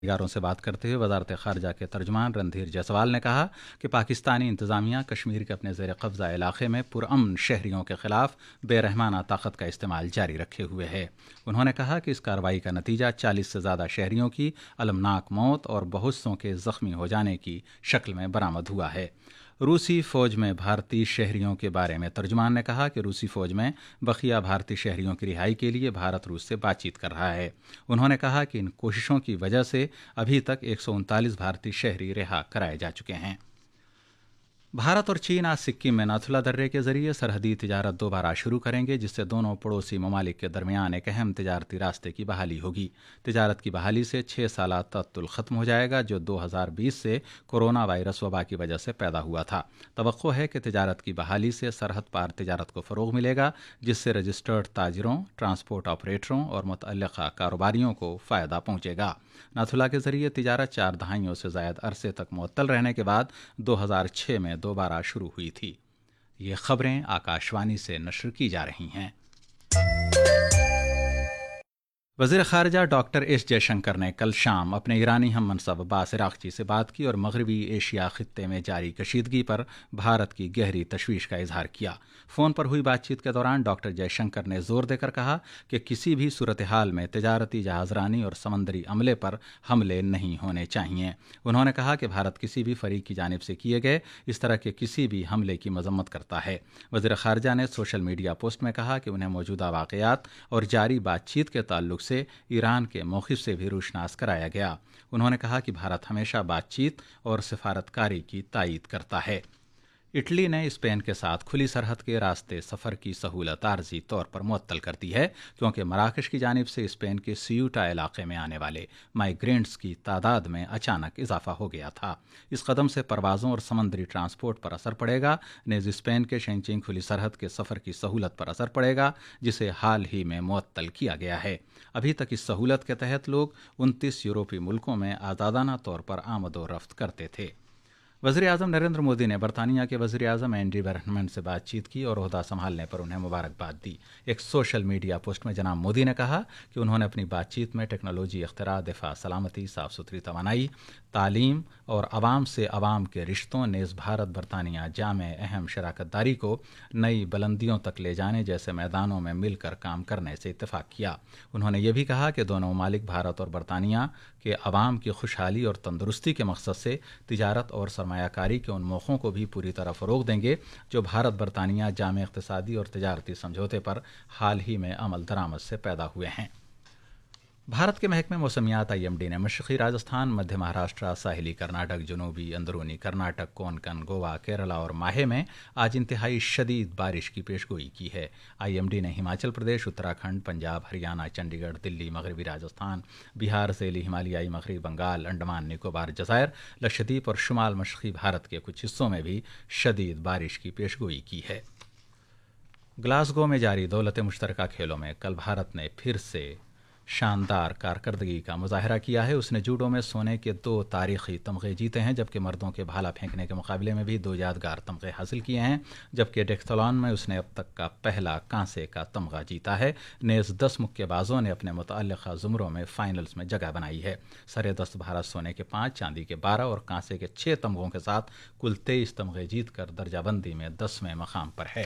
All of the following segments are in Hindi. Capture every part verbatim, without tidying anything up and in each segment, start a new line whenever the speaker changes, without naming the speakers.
पत्रकारों से बात करते हुए वजारत खारजा के तर्जुमान रणधीर जायसवाल ने कहा कि पाकिस्तानी इंतजामिया कश्मीर के अपने ज़ेर कब्ज़ा इलाके में पुरअमन शहरियों के खिलाफ बेरहमाना ताकत का इस्तेमाल जारी रखे हुए है। उन्होंने कहा कि इस कार्रवाई का नतीजा चालीस से ज़्यादा शहरियों की अलमनाक मौत और बहुत सौ के ज़ख्मी हो जाने की शक्ल में बरामद हुआ है। रूसी फ़ौज में भारतीय शहरियों के बारे में तर्जुमान ने कहा कि रूसी फ़ौज में बकिया भारतीय शहरियों की रिहाई के लिए भारत रूस से बातचीत कर रहा है। उन्होंने कहा कि इन कोशिशों की वजह से अभी तक एक सौ उनतालीस भारतीय शहरी रिहा कराए जा चुके हैं। भारत और चीन आज सिक्किम में नाथुला दर्रे के जरिए सरहदी तिजारत दोबारा शुरू करेंगे, जिससे दोनों पड़ोसी ममालिक के दरमियान एक अहम तिजारती रास्ते की बहाली होगी। तिजारत की बहाली से छः साल तअत्तुल ख़त्म हो जाएगा, जो दो हज़ार बीस से कोरोना वायरस वबा की वजह से पैदा हुआ था। तवक्को है कि तिजारत की बहाली से सरहद पार तिजारत को फ़रोग़ मिलेगा, जिससे रजिस्टर्ड ताजिरों, ट्रांसपोर्ट ऑपरेटरों और मुतअल्लिक़ा कारोबारियों को फ़ायदा पहुँचेगा। नाथुला के जरिए तिजारत चार दहाइयों से ज़ायद अरसे तक मुअत्तल रहने के बाद दो हज़ार छः में दोबारा शुरू हुई थी। ये खबरें आकाशवाणी से नश्र की जा रही हैं। वज़ीर ख़ारजा डॉक्टर एस जयशंकर ने कल शाम अपने ईरानी हम मनसब अब्बास इराक़ची से बात की और मगरबी एशिया ख़ित्ते में जारी कशीदगी पर भारत की गहरी तशवीश का इजहार किया। फ़ोन पर हुई बातचीत के दौरान डॉक्टर जयशंकर ने ज़ोर देकर कहा कि किसी भी सूरत हाल में तिजारती जहाज़रानी और समंदरी अमले पर हमले नहीं होने चाहिए। उन्होंने कहा कि भारत किसी भी फरीक की जानिब से किए गए इस तरह के किसी भी हमले की मजम्मत करता है। वज़ीर ख़ारजा ने सोशल मीडिया पोस्ट में कहा कि उन्हें मौजूदा वाक़यात और जारी बातचीत के ताल्लुक से ईरान के मौक़िफ़ से भी रोशनास कराया गया। उन्होंने कहा कि भारत हमेशा बातचीत और सिफारतकारी की तायीद करता है। इटली ने स्पेन के साथ खुली सरहद के रास्ते सफ़र की सहूलत आर्जी तौर पर मुअत्तल कर दी है, क्योंकि मराकश की जानिब से स्पेन के सियूटा इलाके में आने वाले माइग्रेंट्स की तादाद में अचानक इजाफा हो गया था। इस कदम से परवाज़ों और समंदरी ट्रांसपोर्ट पर असर पड़ेगा। नेज़ स्पेन के शेंचिंग खुली सरहद के सफ़र की सहूलत पर असर पड़ेगा, जिसे हाल ही में मुअत्तल किया गया है। अभी तक इस सहूलत के तहत लोग उनतीस यूरोपीय मुल्कों में आज़ादाना तौर पर आमद व रफ्त करते थे। वज़ीर आज़म नरेंद्र मोदी ने बरतानिया के वज़ीर आज़म एंडी बर्नमैन से बातचीत की और ओहदा संभालने पर उन्हें मुबारकबाद दी। एक सोशल मीडिया पोस्ट में जनाब मोदी ने कहा कि उन्होंने अपनी बातचीत में टेक्नोलॉजी, इख्तिरा, दिफा, सलामती, साफ़ सुथरी तवानाई, तालीम और आवाम से आवाम के रिश्तों नेज़ भारत बरतानिया जामे अहम शराकतदारी को नई बुलंदियों तक ले जाने जैसे मैदानों में मिलकर काम करने से इत्तेफाक किया। उन्होंने ये भी कहा कि दोनों ममालिक भारत और बरतानिया के आवाम की खुशहाली और तंदुरुस्ती के मकसद से तिजारत और सरमायाकारी के उन मौक़ों को भी पूरी तरह फ़रोग़ देंगे जो भारत बरतानिया जामे इक़्तिसादी और तिजारती समझौते पर हाल ही में अमल दरामद से पैदा हुए हैं। भारत के महकमे मौसमियात आई एम डी ने मशरक़ी राजस्थान, मध्य महाराष्ट्र, साहिली कर्नाटक, जनूबी अंदरूनी कर्नाटक, कोंकण, गोवा, केरला और माहे में आज इंतहाई शदीद बारिश की पेशगोई की है। आई एम डी ने हिमाचल प्रदेश, उत्तराखंड, पंजाब, हरियाणा, चंडीगढ़, दिल्ली, मगरबी राजस्थान, बिहार, ज़ैली हिमालयाई, मगरबी बंगाल, अंडमान निकोबार जज़ायर, लक्षद्वीप और शुमाल मशरक़ी भारत के कुछ हिस्सों में भी शदीद बारिश की पेशगोई की है। ग्लासगो में जारी दौलत मुश्तरका खेलों में कल भारत ने फिर से शानदार कारकर्दगी का मुजाहरा किया है। उसने जूडो में सोने के दो तारीखी तमगे जीते हैं, जबकि मर्दों के भाला फेंकने के मुकाबले में भी दो यादगार तमगे हासिल किए हैं। जबकि डेक्थलॉन में उसने अब तक का पहला कांसे का तमगा जीता है। नेज़ दस मुक्केबाजों ने अपने मुतअल्लिक़ा ज़ुमरों में फाइनल्स में जगह बनाई है। सरे दस्त भारत सोने के पाँच, चांदी के बारह और कांसे के छः तमगों के साथ कुल तेईस तमगे जीत कर दर्जाबंदी में दसवें मकाम पर है।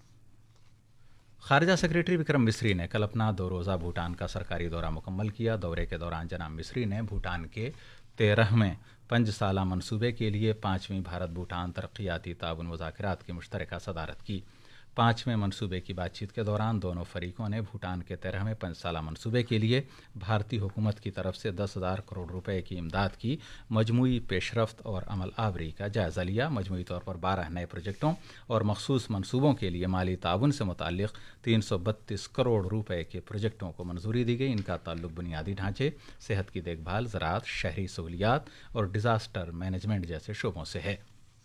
खारजा सेक्रेटरी विक्रम मिस्री ने कल अपना दो रोज़ा भूटान का सरकारी दौरा मुकम्मल किया। दौरे के दौरान जनाब मिस्री ने भूटान के तेरहवें पंज साला मनसूबे के लिए पाँचवीं भारत भूटान तरक्याती ताउन मुज़ाकरात की मुश्तरका सदारत की। पाँचवें मनसूबे की बातचीत के दौरान दोनों फरीकों ने भूटान के तेरहवें पंच साला मनसूबे के लिए भारतीय हुकूमत की तरफ से दस हज़ार करोड़ रुपए की इमदाद की मजमूई पेशरफ्त और अमल आवरी का जायज़ा लिया। मजमूई तौर पर बारह नए प्रोजेक्टों और मखसूस मनसूबों के लिए माली ताउन से मुताल्लिक़ तीन सौ बत्तीस करोड़ रुपए के प्रोजेक्टों को मंजूरी दी गई। इनका ताल्लुक बुनियादी ढांचे, सेहत की देखभाल, ज़राअत, शहरी सहूलियात और डिज़ास्टर मैनेजमेंट जैसे शोबों से है।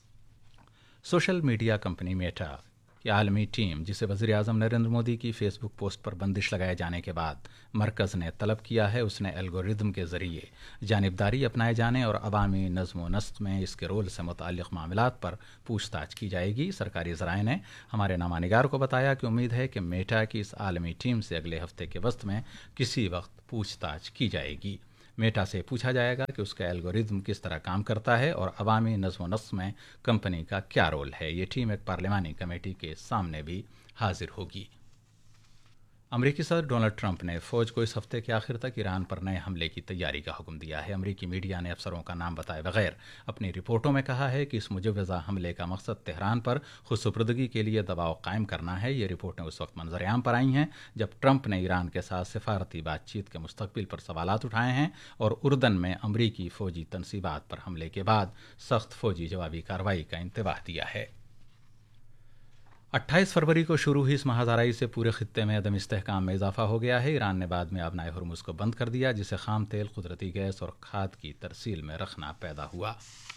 सोशल मीडिया कंपनी मेटा की आलमी टीम, जिसे वज़ीर आज़म नरेंद्र मोदी की फेसबुक पोस्ट पर बंदिश लगाए जाने के बाद मरकज़ ने तलब किया है, उसने एल्गोरिदम के ज़रिए जानिबदारी अपनाए जाने और अवामी नज़्म व नस्क में इसके रोल से मुताल्लिक़ मामलात पर पूछताछ की जाएगी। सरकारी ज़राए ने हमारे नामानिगार को बताया कि उम्मीद है कि मेटा की इस आलमी टीम से अगले हफ्ते के वस्त में किसी वक्त पूछताछ की जाएगी। मेटा से पूछा जाएगा कि उसका एल्गोरिज्म किस तरह काम करता है और अवामी नज़्म व नस्र में कंपनी का क्या रोल है। ये टीम एक पार्लिमानी कमेटी के सामने भी हाजिर होगी। अमरीकी सदर डोनाल्ड ट्रंप ने फौज को इस हफ्ते के आखिर तक ईरान पर नए हमले की तैयारी का हुक्म दिया है। अमरीकी मीडिया ने अफसरों का नाम बताए बगैर अपनी रिपोर्टों में कहा है कि इस मुजव्वज़ा हमले का मकसद तेहरान पर खुदसुपुर्दगी के लिए दबाव कायम करना है। ये रिपोर्टें उस वक्त मंजरेआम पर आई हैं जब ट्रंप ने ईरान के साथ सिफारती बातचीत के मुस्तकबिल पर सवालात उठाए हैं और उर्दन में अमरीकी फौजी तनसीबात पर हमले के बाद सख्त फौजी जवाबी कार्रवाई का इंतबाह दिया है। अट्ठाईस फरवरी को शुरू हुई इस महादाराई से पूरे खित्ते में अदम इस्तेहकाम में इजाफा हो गया है। ईरान ने बाद में आबनाए हुर्मुज़ को बंद कर दिया, जिससे खाम तेल, कुदरती गैस और खाद की तरसील में रखना पैदा हुआ।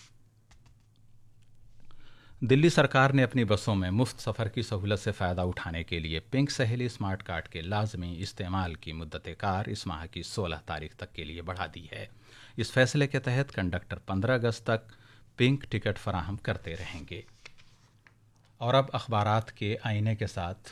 दिल्ली सरकार ने अपनी बसों में मुफ्त सफ़र की सहूलत से फ़ायदा उठाने के लिए पिंक सहेली स्मार्ट कार्ड के लाजमी इस्तेमाल की मुद्दत कार इस माह की सोलह तारीख तक के लिए बढ़ा दी है। इस फैसले के तहत कंडक्टर पंद्रह अगस्त तक पिंक टिकट फराहम करते रहेंगे। और अब अखबारात के आईने के साथ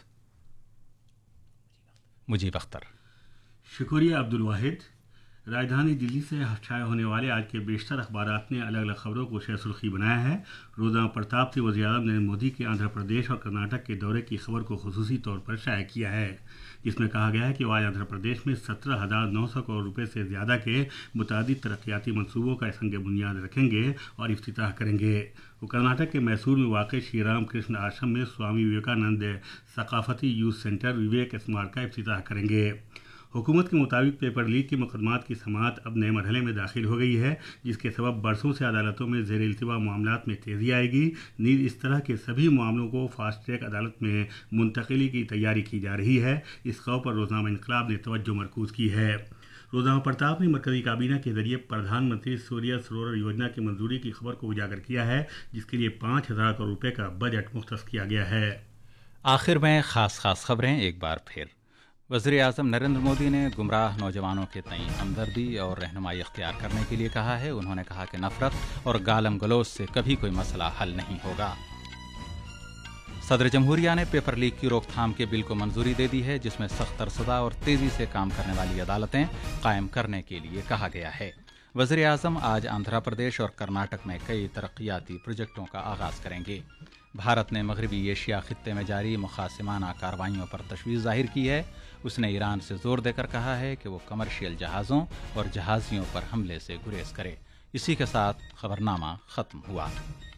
मुजीब अख्तर।
शुक्रिया अब्दुल वाहिद। राजधानी दिल्ली से छाए होने वाले आज के बेशतर अखबारात ने अलग अलग खबरों को शेर सुर्खी बनाया है। रोज़नामा प्रताप से वज़ीर आज़म नरेंद्र मोदी के आंध्र प्रदेश और कर्नाटक के दौरे की खबर को खुसूसी तौर पर शाया किया है, जिसमें कहा गया है कि वो आज आंध्र प्रदेश में सत्रह हज़ार नौ सौ करोड़ रुपये से ज़्यादा के मुतादिद तरक्याती मनसूबों का संग बुनियाद रखेंगे और इफ्तिताह करेंगे। वो कर्नाटक के मैसूर में वाक़ श्री राम कृष्ण आश्रम में स्वामी विवेकानंद सकाफती यूथ सेंटर विवेक स्मारक का इफ्तिताह करेंगे। हुकूमत के मुताबिक पेपर लीक के मुकदमात की समाअत अब नए मरहले में दाखिल हो गई है, जिसके सबब बरसों से अदालतों में ज़ेर इल्तिवा मामलात में तेज़ी आएगी। नीज़ इस तरह के सभी मामलों को फास्ट ट्रैक अदालत में मुंतकिली की तैयारी की जा रही है। इस खौफ पर रोज़नामा इनकलाब ने तवज्जो मरकूज़ की है। रोज़नामा प्रताप ने मरकज़ी काबीना के जरिए प्रधानमंत्री सूर्य सरोवर योजना की मंजूरी की खबर को उजागर किया है, जिसके लिए पाँच हज़ार करोड़ रुपये का बजट मुख्तस किया गया है।
आखिर में ख़ास ख़ास खबरें एक बार फिर। वज़ीर आज़म नरेंद्र मोदी ने गुमराह नौजवानों के तईं हमदर्दी और रहनुमाई इख्तियार करने के लिए कहा है। उन्होंने कहा कि नफ़रत और गालम गलोच से कभी कोई मसला हल नहीं होगा। सदर जमहूरिया ने पेपर लीक की रोकथाम के बिल को मंजूरी दे दी है, जिसमें सख्त सज़ा और तेज़ी से काम करने वाली अदालतें कायम करने के लिए कहा गया है। वज़ीर आज़म आज आंध्र प्रदेश और कर्नाटक में कई तरक्याती प्रोजेक्टों का आगाज़ करेंगे। भारत ने मगरबी एशिया खित्ते में जारी मुखासिमाना कार्रवाइयों पर तशवीश जाहिर की है। उसने ईरान से जोर देकर कहा है कि वो कमर्शियल जहाज़ों और जहाज़ियों पर हमले से गुरेज करे। इसी के साथ खबरनामा ख़त्म हुआ।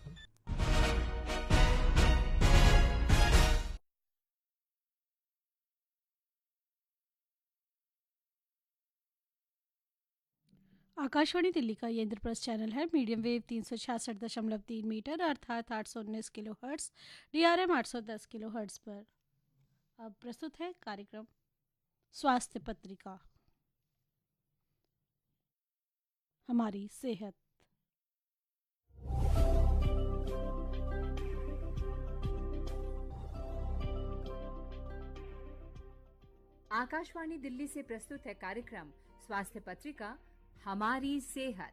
आकाशवाणी दिल्ली का ये इंद्रप्रस्थ चैनल है। मीडियम वेव तीन सौ छियासठ दशमलव तीन मीटर अर्थात आठ सौ उन्नीस kilo hertz, D R M आठ सौ दस किलो हर्ट्स पर। अब प्रस्तुत है कार्यक्रम स्वास्थ्य पत्रिका, हमारी सेहत।
आकाशवाणी दिल्ली से प्रस्तुत है कार्यक्रम स्वास्थ्य पत्रिका, हमारी सेहत।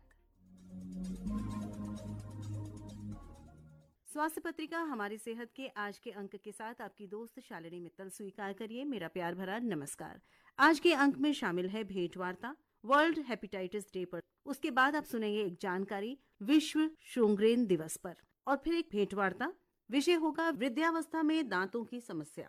स्वास्थ्य पत्रिका हमारी सेहत के आज के अंक के साथ आपकी दोस्त शालिनी मित्तल स्वीकार करिए मेरा प्यार भरा नमस्कार। आज के अंक में शामिल है भेंट वार्ता वर्ल्ड हेपेटाइटिस डे पर। उसके बाद आप सुनेंगे एक जानकारी विश्व शुंग्रेन दिवस पर, और फिर एक भेंट वार्ता। विषय होगा वृद्धावस्था में दांतों की समस्या।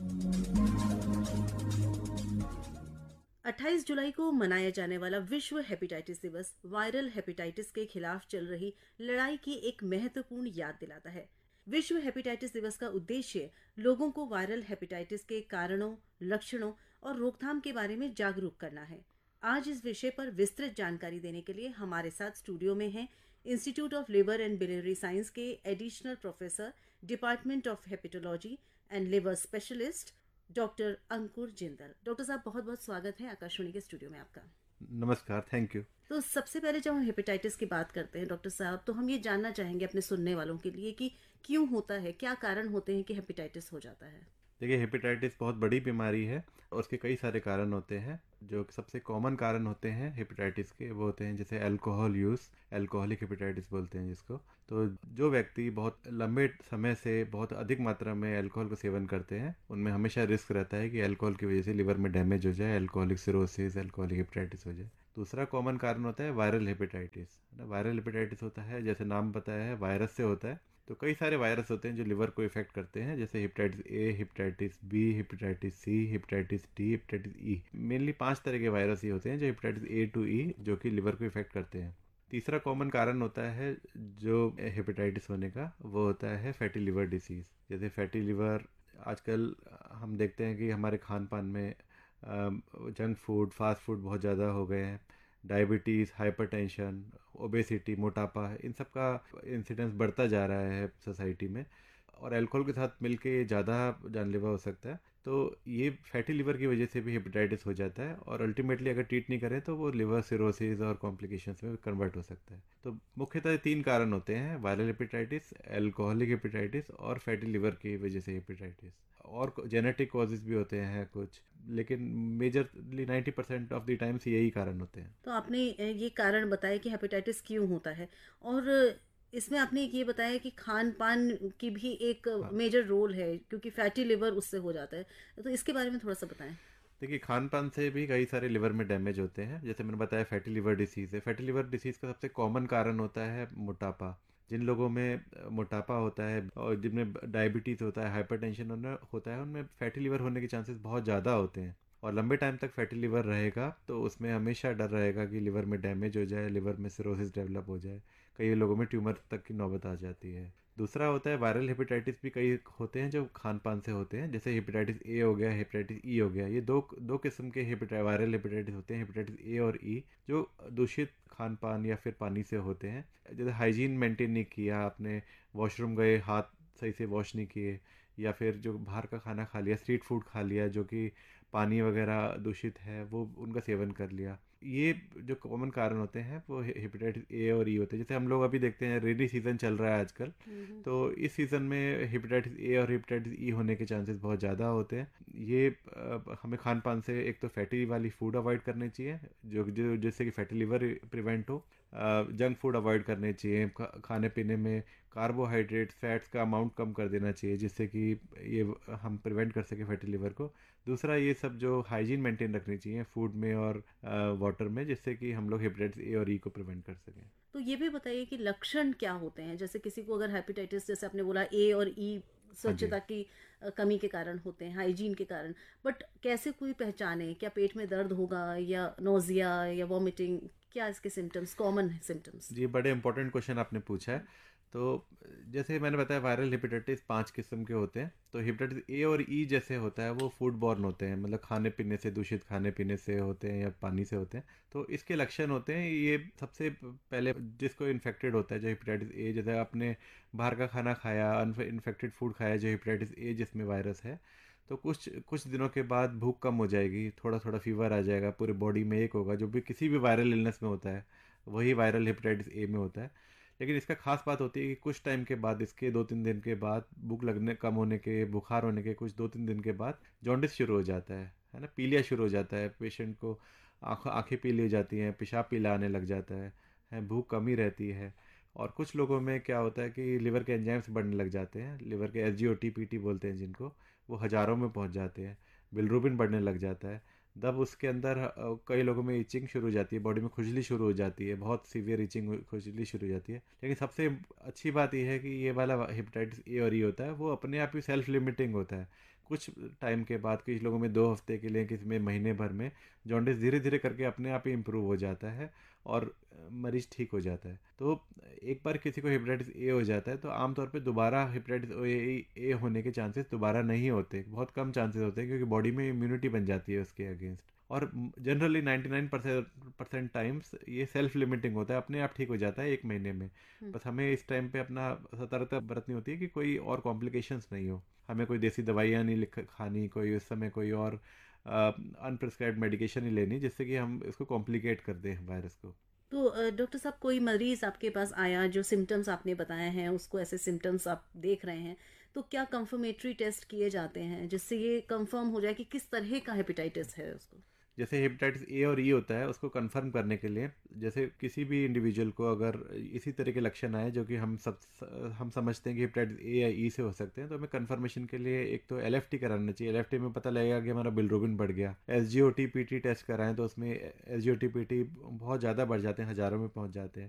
अट्ठाईस जुलाई को मनाया जाने वाला विश्व हेपेटाइटिस दिवस वायरल हेपेटाइटिस के खिलाफ चल रही लड़ाई की एक महत्वपूर्ण याद दिलाता है। विश्व हेपेटाइटिस दिवस का उद्देश्य लोगों को वायरल हेपेटाइटिस के कारणों, लक्षणों और रोकथाम के बारे में जागरूक करना है। आज इस विषय पर विस्तृत जानकारी देने के लिए हमारे साथ स्टूडियो में हैं institute of liver and biliary science के additional professor, department of hepatology and liver specialist, doctor Ankur Jindal. Doctor साहब, बहुत बहुत स्वागत है आकाशवाणी के स्टूडियो में आपका।
नमस्कार, थैंक यू।
तो सबसे पहले जब हम हेपेटाइटिस की बात करते हैं डॉक्टर साहब, तो हम ये जानना चाहेंगे अपने सुनने वालों के लिए कि क्यों होता है, क्या कारण होते हैं कि हेपेटाइटिस हो जाता है।
देखिए, हेपेटाइटिस बहुत बड़ी बीमारी है और उसके कई सारे कारण होते हैं। जो सबसे कॉमन कारण होते हैं हेपेटाइटिस के वो होते हैं जैसे अल्कोहल यूज़, अल्कोहलिक हेपेटाइटिस बोलते हैं जिसको। तो जो व्यक्ति बहुत लंबे समय से बहुत अधिक मात्रा में अल्कोहल का सेवन करते हैं, उनमें हमेशा रिस्क रहता है कि अल्कोहल की वजह से लिवर में डैमेज हो जाए, अल्कोहलिक सिरोसिस, अल्कोहलिक हेपेटाइटिस हो जाए। दूसरा कॉमन कारण होता है वायरल हेपेटाइटिस। वायरल हेपेटाइटिस होता है, जैसे नाम बताया है, वायरस से होता है। तो कई सारे वायरस होते हैं जो लिवर को इफेक्ट करते हैं, जैसे hepatitis A, hepatitis B, hepatitis C, hepatitis D, hepatitis E. Mainly पांच तरह के वायरस ही होते हैं जो हेपेटाइटिस ए टू ई जो कि लिवर को इफेक्ट करते हैं। तीसरा कॉमन कारण होता है जो हेपेटाइटिस होने का, वो होता है फैटी लिवर डिसीज़। जैसे फैटी लिवर आजकल हम देखते हैं कि हमारे खान पान में जंक फूड, फास्ट फूड बहुत ज़्यादा हो गए हैं। डायबिटीज़, हाइपरटेंशन, ओबेसिटी, मोटापा, इन सब का इंसिडेंस बढ़ता जा रहा है सोसाइटी में, और अल्कोहल के साथ मिलके ये ज़्यादा जानलेवा हो सकता है। तो ये फैटी लिवर की वजह से भी हेपेटाइटिस हो जाता है, और अल्टीमेटली अगर ट्रीट नहीं करें तो वो लिवर सिरोसिस और कॉम्प्लिकेशंस में कन्वर्ट हो सकता है। तो मुख्यतः तीन कारण होते हैं: वायरल हेपेटाइटिस, अल्कोहलिक हेपेटाइटिस और फैटी लिवर की वजह से हेपेटाइटिस। और जेनेटिक कॉजेज भी होते हैं कुछ, लेकिन majorly ninety percent of the times यही कारण होते हैं।
तो आपने ये कारण बताया कि हेपेटाइटिस क्यों होता है, और इसमें आपने ये बताया कि खान पान की भी एक
हाँ।
मेजर रोल है, क्योंकि फैटी लिवर उससे हो जाता है। तो इसके बारे में थोड़ा सा बताएं।
देखिए, खान पान से भी कई सारे लिवर में डैमेज होते हैं। जैसे मैंने बताया फैटी लिवर डिसीज़ है। फैटी लिवर डिसीज़ का सबसे कॉमन कारण होता है मोटापा। जिन लोगों में अ, मोटापा होता है और जिनमें डायबिटीज़ होता है, हाइपरटेंशन होना होता है, उनमें फैटी लिवर होने के चांसेस बहुत ज़्यादा होते हैं। और लंबे टाइम तक फैटी लिवर रहेगा तो उसमें हमेशा डर रहेगा कि लिवर में डैमेज हो जाए, लिवर में सिरोसिस डेवलप हो जाए। कई लोगों में ट्यूमर तक की नौबत आ जाती है। दूसरा होता है वायरल हेपेटाइटिस। भी कई होते हैं जो खान पान से होते हैं, जैसे हेपेटाइटिस ए हो गया, हेपेटाइटिस ई हो गया। ये दो दो किस्म के हेपेटा वायरल हेपेटाइटिस होते हैं, हेपेटाइटिस ए और ई, जो दूषित खान पान या फिर पानी से होते हैं। जैसे हाइजीन मेंटेन नहीं किया आपने, वॉशरूम गए, हाथ सही से वॉश नहीं किए, या फिर जो बाहर का खाना खा लिया, स्ट्रीट फूड खा लिया जो कि पानी वगैरह दूषित है, वो उनका सेवन कर लिया। ये जो कॉमन कारण होते हैं वो हेपेटाइटिस ए और ई होते हैं। जैसे हम लोग अभी देखते हैं रेनी सीजन चल रहा है आजकल, तो इस सीज़न में हेपेटाइटिस ए और हेपेटाइटिस ई होने के चांसेस बहुत ज़्यादा होते हैं। ये अ, हमें खान पान से एक तो फैटी वाली फूड अवॉइड करनी चाहिए, जो जो जिससे कि फैटी लिवर प्रिवेंट हो। जंक फूड अवॉइड करने चाहिए। खा, खाने पीने में कार्बोहाइड्रेट, फैट्स का अमाउंट कम कर देना चाहिए, जिससे कि ये हम प्रिवेंट कर सकें फैटी लिवर को। दूसरा, ये सब जो हाइजीन मेंटेन रखनी चाहिए फूड में और वाटर में, जिससे कि हम लोग हेपेटाइटिस ए और ई को प्रिवेंट कर सकें।
तो ये भी बताइए कि लक्षण क्या होते हैं, जैसे किसी को अगर हेपेटाइटिस, जैसे आपने बोला ए और ई
हाँ जी।
स्वच्छता की अ, कमी के कारण होते हैं, हाइजीन के कारण, बट कैसे कोई पहचाने? क्या पेट में दर्द होगा, या नोजिया या वॉमिटिंग? क्या इसके सिम्टम्स, कॉमन सिम्टम्स?
जी, बड़े इंपॉर्टेंट क्वेश्चन आपने पूछा है। तो जैसे मैंने बताया वायरल हेपेटाइटिस पांच किस्म के होते हैं। तो हेपेटाइटिस ए और ई जैसे होता है वो फूड बॉर्न होते हैं, मतलब खाने पीने से, दूषित खाने पीने से होते हैं या पानी से होते हैं। तो इसके लक्षण होते हैं, ये सबसे पहले जिसको इन्फेक्टेड होता है जो हेपेटाइटिस ए, जैसे आपने बाहर का खाना खाया, इन्फेक्टेड फूड खाया जो हेपेटाइटिस ए जिसमें वायरस है, तो कुछ कुछ दिनों के बाद भूख कम हो जाएगी, थोड़ा थोड़ा फीवर आ जाएगा, पूरे बॉडी में एक होगा, जो भी किसी भी वायरल इलनेस में होता है वही वायरल हेपेटाइटिस ए में होता है। लेकिन इसका खास बात होती है कि कुछ टाइम के बाद, इसके दो तीन दिन के बाद, भूख लगने कम होने के, बुखार होने के कुछ दो तीन दिन के बाद जॉन्डिस शुरू हो जाता है है ना, पीलिया शुरू हो जाता है। पेशेंट को आँख आँखें पीली हो जाती हैं, पेशाब पीला आने लग जाता है है भूख कमी रहती है। और कुछ लोगों में क्या होता है कि लिवर के एंजाइम्स बढ़ने लग जाते हैं, लिवर के S G O T P T बोलते हैं जिनको, वो हज़ारों में पहुंच जाते हैं। बिलरूबिन बढ़ने लग जाता है। तब उसके अंदर अ, कई लोगों में इचिंग शुरू हो जाती है, बॉडी में खुजली शुरू हो जाती है, बहुत सीवियर इचिंग, खुजली शुरू हो जाती है। लेकिन सबसे अच्छी बात यह है कि ये वाला हेपेटाइटिस ए और ई होता है वो अपने आप ही सेल्फ लिमिटिंग होता है। कुछ टाइम के बाद, कुछ लोगों में दो हफ्ते के लिए, किसी में महीने भर में, जॉन्डिस धीरे धीरे करके अपने आप ही इम्प्रूव हो जाता है और मरीज ठीक हो जाता है। तो एक बार किसी को हेपेटाइटिस ए हो जाता है तो आमतौर पे दोबारा हेपेटाइटिस ए ए होने के चांसेस दोबारा नहीं होते, बहुत कम चांसेस होते हैं, क्योंकि बॉडी में इम्यूनिटी बन जाती है उसके अगेंस्ट। और generally ninety nine percent times ये सेल्फ लिमिटिंग होता है, अपने आप ठीक हो जाता है एक महीने में। बस हमें इस टाइम पे अपना सतर्कता बरतनी होती है कि कोई और कॉम्प्लिकेशंस नहीं हो। हमें कोई देसी दवाइयाँ नहीं लिख खानी, कोई उस समय कोई और अनप्रिस्क्राइब्ड मेडिकेशन ही लेनी, जिससे कि हम इसको कॉम्प्लिकेट कर दें वायरस को।
तो अ, डॉक्टर साहब, कोई मरीज आपके पास आया जो सिम्टम्स आपने बताए हैं, उसको ऐसे सिम्टम्स आप देख रहे हैं, तो क्या कंफर्मेटरी टेस्ट किए जाते हैं जिससे ये कंफर्म हो जाए कि किस तरह का हेपेटाइटिस है उसको?
जैसे हेपेटाइटिस ए और ई होता है, उसको कंफर्म करने के लिए जैसे किसी भी इंडिविजुअल को अगर इसी तरह के लक्षण आए जो कि हम सब हम समझते हैं कि हेपेटाइटिस ए या ई से हो सकते हैं, तो हमें कंफर्मेशन के लिए एक तो एल एफ टी कराना चाहिए। एल एफ टी में पता लगेगा कि हमारा बिलिरुबिन बढ़ गया। S G O T P T test कराएं तो उसमें S G O T P T बहुत ज़्यादा बढ़ जाते हैं, हज़ारों में पहुँच जाते हैं।